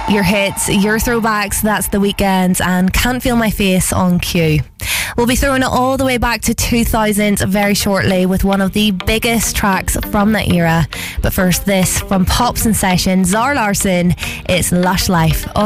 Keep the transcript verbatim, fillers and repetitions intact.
Your hits, your throwbacks, that's The Weeknd and Can't Feel My Face on Q. We'll be throwing it all the way back to two thousand very shortly with one of the biggest tracks from that era. But first, this from Pops in Session, Zara Larsson, it's Lush Life.